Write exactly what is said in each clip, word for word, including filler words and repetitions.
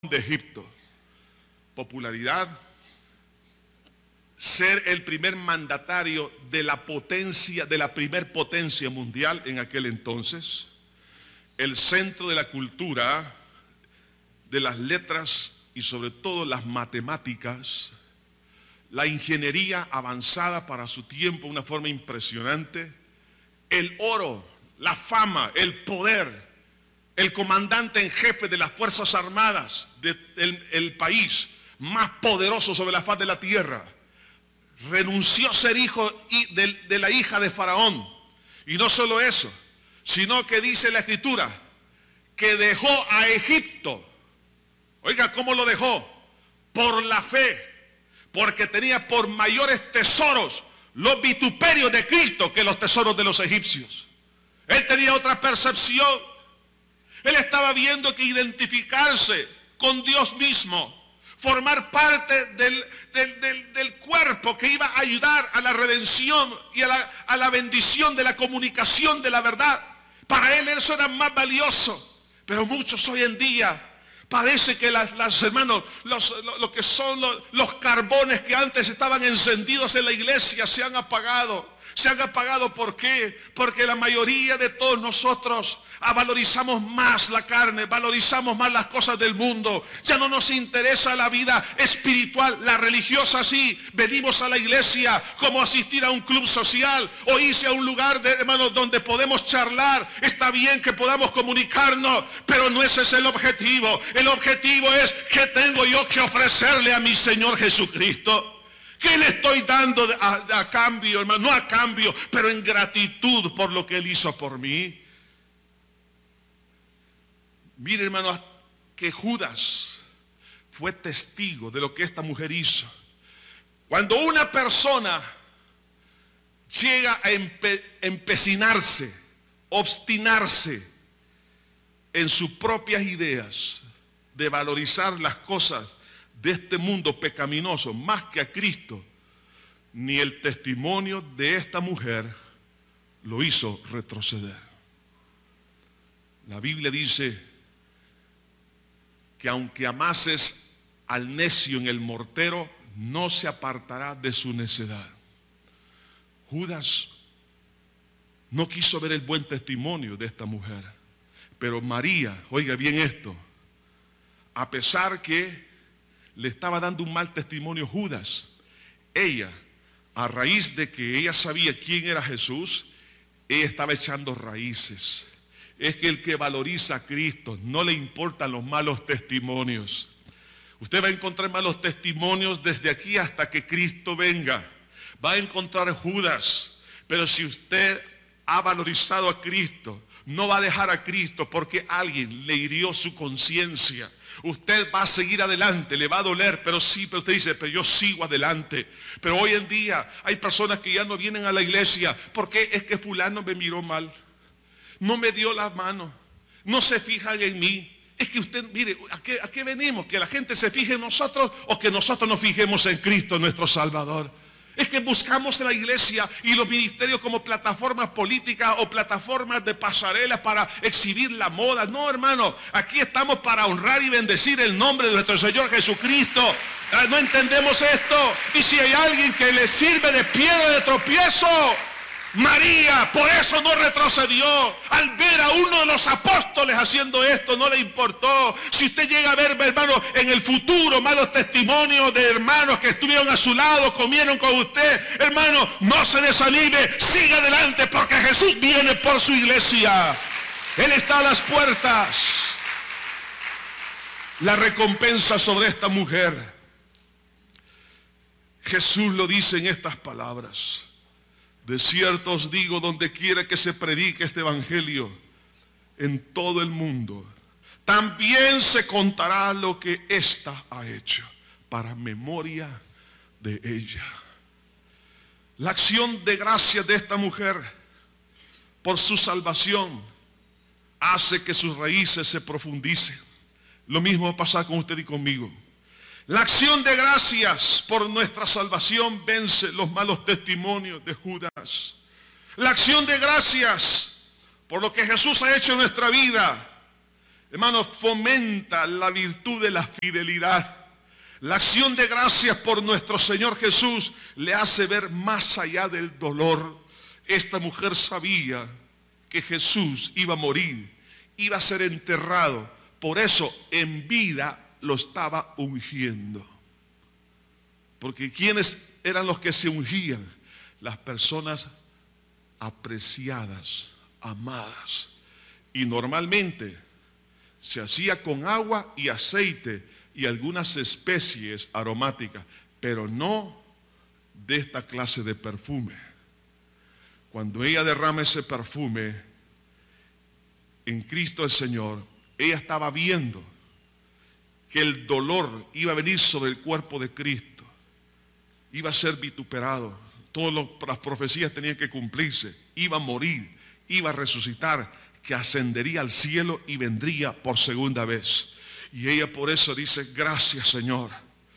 de Egipto. Popularidad, ser el primer mandatario de la potencia, de la primer potencia mundial en aquel entonces, el centro de la cultura, de las letras y sobre todo las matemáticas, la ingeniería avanzada para su tiempo, una forma impresionante, el oro, la fama, el poder, el comandante en jefe de las Fuerzas Armadas del el país más poderoso sobre la faz de la tierra, renunció a ser hijo de, de la hija de Faraón. Y no solo eso, sino que dice la Escritura que dejó a Egipto. Oiga, ¿cómo lo dejó? Por la fe, porque tenía por mayores tesoros los vituperios de Cristo que los tesoros de los egipcios. Él tenía otra percepción. Él estaba viendo que identificarse con Dios mismo, formar parte del, del, del, del cuerpo que iba a ayudar a la redención y a la, a la bendición de la comunicación de la verdad, para él eso era más valioso. Pero muchos hoy en día parece que las, las hermanos, los, lo, lo que son los, los carbones que antes estaban encendidos en la iglesia se han apagado. Se han apagado, ¿por qué? Porque la mayoría de todos nosotros ah, valorizamos más la carne, valorizamos más las cosas del mundo. Ya no nos interesa la vida espiritual, la religiosa sí. Venimos a la iglesia como asistir a un club social o irse a un lugar, de, hermanos, donde podemos charlar. Está bien que podamos comunicarnos, pero no ese es el objetivo. El objetivo es ¿qué tengo yo que ofrecerle a mi Señor Jesucristo? ¿Qué le estoy dando a, a cambio, hermano? No a cambio, pero en gratitud por lo que Él hizo por mí. Mire, hermano, que Judas fue testigo de lo que esta mujer hizo. Cuando una persona llega a empe, empecinarse, obstinarse en sus propias ideas de valorizar las cosas de este mundo pecaminoso más que a Cristo, ni el testimonio de esta mujer lo hizo retroceder. La Biblia dice que aunque amases al necio en el mortero, no se apartará de su necedad. Judas no quiso ver el buen testimonio de esta mujer, pero María, oiga bien esto, a pesar que le estaba dando un mal testimonio Judas, ella, a raíz de que ella sabía quién era Jesús, ella estaba echando raíces. Es que el que valoriza a Cristo no le importan los malos testimonios. Usted va a encontrar malos testimonios desde aquí hasta que Cristo venga. Va a encontrar Judas, pero si usted ha valorizado a Cristo, no va a dejar a Cristo porque alguien le hirió su conciencia. Usted va a seguir adelante, le va a doler, pero sí, pero usted dice, pero yo sigo adelante. Pero hoy en día hay personas que ya no vienen a la iglesia porque es que fulano me miró mal, no me dio la mano, no se fijan en mí. Es que usted, mire, ¿a qué, a qué venimos? ¿Que la gente se fije en nosotros o que nosotros nos fijemos en Cristo nuestro Salvador? Es que buscamos la iglesia y los ministerios como plataformas políticas o plataformas de pasarelas para exhibir la moda. No, hermano, aquí estamos para honrar y bendecir el nombre de nuestro Señor Jesucristo. No entendemos esto. Y si hay alguien que le sirve de piedra de tropiezo, María, por eso no retrocedió. Al ver a uno de los apóstoles haciendo esto, no le importó. Si usted llega a ver, hermano, en el futuro malos testimonios de hermanos que estuvieron a su lado, comieron con usted, hermano, no se desanime, siga adelante porque Jesús viene por su iglesia. Él está a las puertas. La recompensa sobre esta mujer, Jesús lo dice en estas palabras: de cierto os digo, donde quiera que se predique este evangelio en todo el mundo, también se contará lo que ésta ha hecho para memoria de ella. La acción de gracia de esta mujer por su salvación hace que sus raíces se profundicen. Lo mismo va a pasar con usted y conmigo. La acción de gracias por nuestra salvación vence los malos testimonios de Judas. La acción de gracias por lo que Jesús ha hecho en nuestra vida hermano, fomenta la virtud de la fidelidad. La acción de gracias por nuestro Señor Jesús le hace ver más allá del dolor. Esta mujer sabía que Jesús iba a morir, iba a ser enterrado. Por eso en vida lo estaba ungiendo. Porque ¿quiénes eran los que se ungían? Las personas apreciadas, amadas. Y normalmente se hacía con agua y aceite y algunas especies aromáticas, pero no de esta clase de perfume. Cuando ella derrama ese perfume en Cristo el Señor, ella estaba viendo que el dolor iba a venir sobre el cuerpo de Cristo, iba a ser vituperado, todas las profecías tenían que cumplirse, iba a morir, iba a resucitar, que ascendería al cielo y vendría por segunda vez. Y ella por eso dice: gracias, Señor,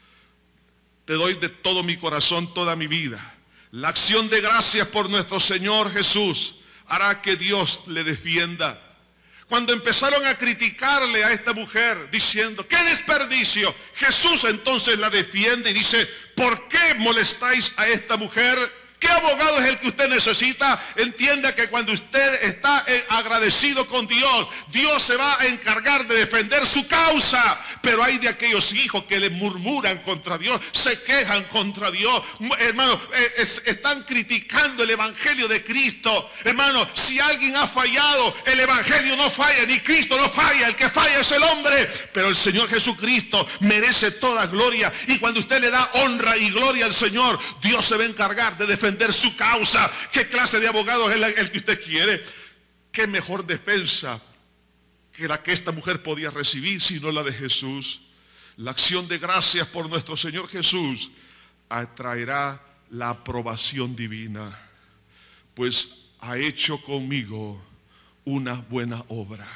te doy de todo mi corazón toda mi vida. La acción de gracias por nuestro Señor Jesús hará que Dios le defienda. Cuando empezaron a criticarle a esta mujer diciendo: ¡qué desperdicio!, Jesús entonces la defiende y dice: ¿por qué molestáis a esta mujer? ¿Qué abogado es el que usted necesita? Entienda que cuando usted está agradecido con Dios, Dios se va a encargar de defender su causa. Pero hay de aquellos hijos que le murmuran contra Dios, se quejan contra Dios. Hermano, es, están criticando el evangelio de Cristo. Hermano, si alguien ha fallado, el evangelio no falla, ni Cristo no falla. El que falla es el hombre. Pero el Señor Jesucristo merece toda gloria. Y cuando usted le da honra y gloria al Señor, Dios se va a encargar de defender su causa. ¿Qué clase de abogado es el que usted quiere? ¿Qué mejor defensa que la que esta mujer podía recibir sino la de Jesús? La acción de gracias por nuestro Señor Jesús atraerá la aprobación divina, pues ha hecho conmigo una buena obra.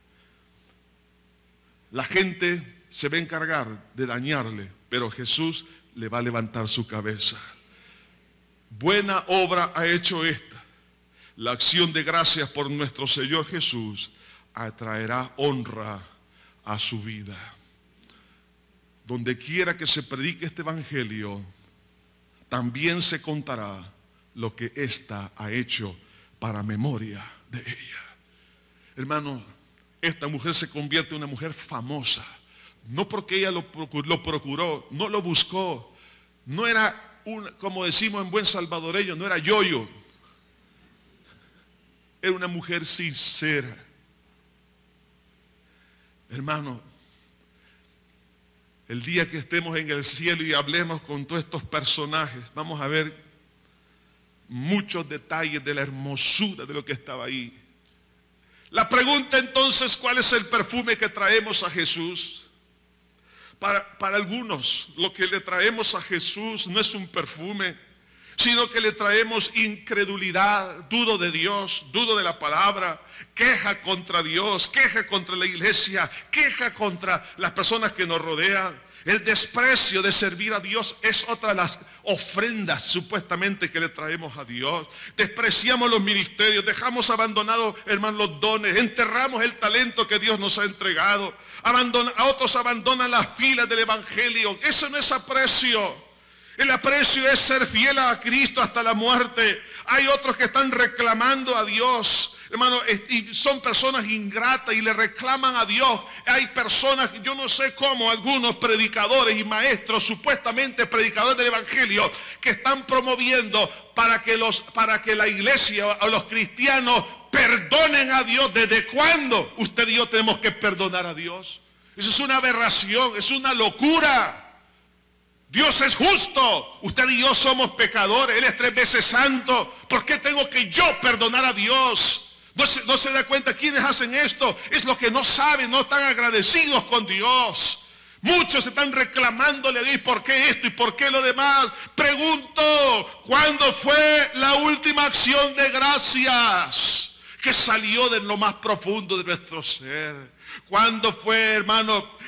La gente se va a encargar de dañarle, pero Jesús le va a levantar su cabeza. Buena obra ha hecho esta. La acción de gracias por nuestro Señor Jesús atraerá honra a su vida. Donde quiera que se predique este evangelio, también se contará lo que ésta ha hecho para memoria de ella. Hermano, esta mujer se convierte en una mujer famosa. No porque ella lo procuró, lo procuró, no lo buscó. No era una, como decimos en buen salvadoreño, no era yo-yo. Era una mujer sincera. Hermano, el día que estemos en el cielo y hablemos con todos estos personajes, vamos a ver muchos detalles de la hermosura de lo que estaba ahí. La pregunta entonces, ¿cuál es el perfume que traemos a Jesús? Para, para algunos, lo que le traemos a Jesús no es un perfume, sino que le traemos incredulidad, dudo de Dios, dudo de la palabra, queja contra Dios, queja contra la iglesia, queja contra las personas que nos rodean. El desprecio de servir a Dios es otra de las ofrendas supuestamente que le traemos a Dios. Despreciamos los ministerios, dejamos abandonados, hermanos, los dones, enterramos el talento que Dios nos ha entregado. Abandona, a otros abandonan las filas del evangelio. Eso no es aprecio. El aprecio es ser fiel a Cristo hasta la muerte. Hay otros que están reclamando a Dios, hermano, y son personas ingratas y le reclaman a Dios. Hay personas, yo no sé cómo, algunos predicadores y maestros, supuestamente predicadores del evangelio, que están promoviendo para que, los, para que la iglesia o los cristianos perdonen a Dios. ¿Desde cuándo usted y yo tenemos que perdonar a Dios? Eso es una aberración, es una locura. Dios es justo, usted y yo somos pecadores, Él es tres veces santo. ¿Por qué tengo que yo perdonar a Dios? No se, no se da cuenta quiénes hacen esto. Es los que no saben, no están agradecidos con Dios. Muchos están reclamándole a Dios, ¿por qué esto y por qué lo demás? Pregunto, ¿cuándo fue la última acción de gracias que salió de lo más profundo de nuestro ser? ¿Cuándo fue, hermano,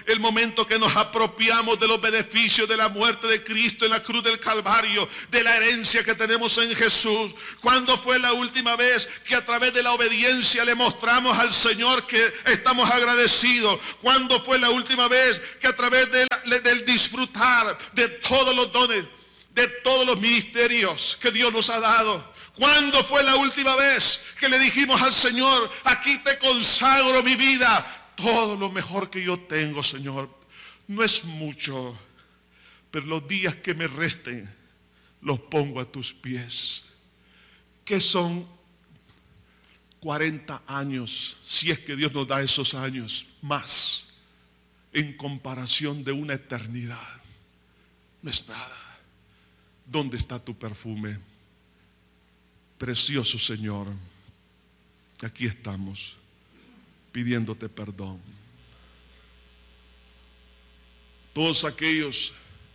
el momento que nos apropiamos de los beneficios de la muerte de Cristo en la cruz del Calvario, de la herencia que tenemos en Jesús. ¿Cuándo fue la última vez que a través de la obediencia le mostramos al Señor que estamos agradecidos? ¿Cuándo fue la última vez que a través de la, del disfrutar de todos los dones, de todos los ministerios que Dios nos ha dado? ¿Cuándo fue la última vez que le dijimos al Señor, aquí te consagro mi vida? Todo lo mejor que yo tengo, Señor, no es mucho, pero los días que me resten, los pongo a tus pies. ¿Qué son cuarenta años, si es que Dios nos da esos años más, en comparación de una eternidad? No es nada. ¿Dónde está tu perfume? Precioso Señor, aquí estamos pidiéndote perdón. Todos aquellos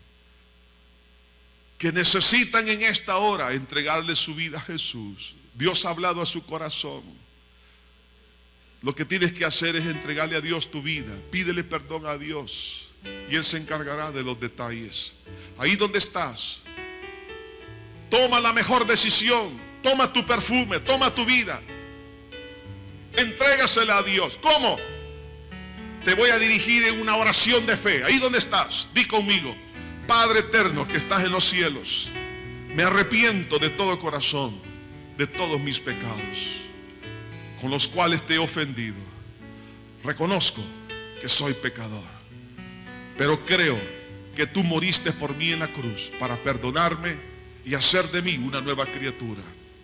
que necesitan en esta hora entregarle su vida a Jesús, Dios ha hablado a su corazón. Lo que tienes que hacer es entregarle a Dios tu vida, pídele perdón a Dios y Él se encargará de los detalles. Ahí donde estás, toma la mejor decisión. Toma tu perfume, toma tu vida, entrégasela a Dios. ¿Cómo? Te voy a dirigir en una oración de fe. Ahí donde estás, di conmigo: Padre eterno que estás en los cielos, me arrepiento de todo corazón de todos mis pecados con los cuales te he ofendido. Reconozco que soy pecador, pero creo que tú moriste por mí en la cruz para perdonarme y hacer de mí una nueva criatura.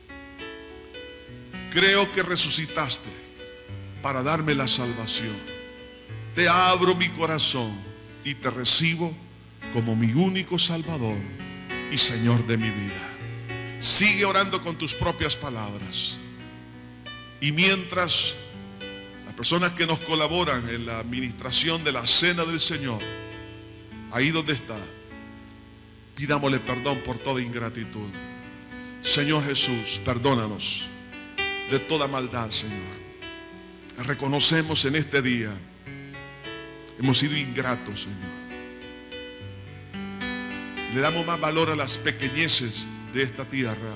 Creo que resucitaste para darme la salvación. Te abro mi corazón y te recibo como mi único Salvador y Señor de mi vida. Sigue orando con tus propias palabras. Y mientras las personas que nos colaboran en la administración de la cena del Señor, ahí donde está, pidámosle perdón por toda ingratitud. Señor Jesús, perdónanos de toda maldad, Señor. Reconocemos en este día, hemos sido ingratos, Señor. Le damos más valor a las pequeñeces de esta tierra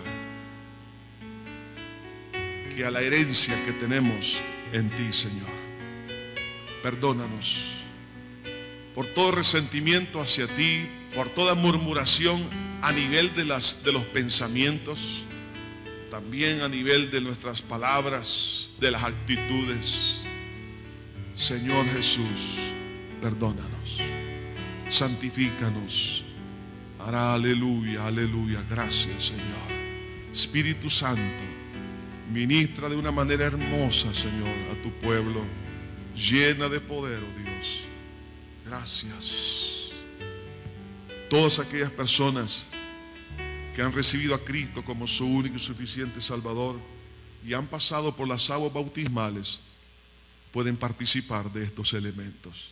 que a la herencia que tenemos en ti, Señor. Perdónanos por todo resentimiento hacia ti, por toda murmuración a nivel de, las, de los pensamientos, también a nivel de nuestras palabras, de las actitudes. Señor Jesús, perdónanos, santifícanos. Aleluya, aleluya, gracias Señor. Espíritu Santo, ministra de una manera hermosa, Señor, a tu pueblo, llena de poder, oh Dios. Gracias. Todas aquellas personas que han recibido a Cristo como su único y suficiente Salvador y han pasado por las aguas bautismales, pueden participar de estos elementos.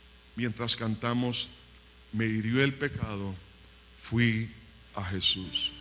Mientras cantamos, me hirió el pecado, fui a Jesús.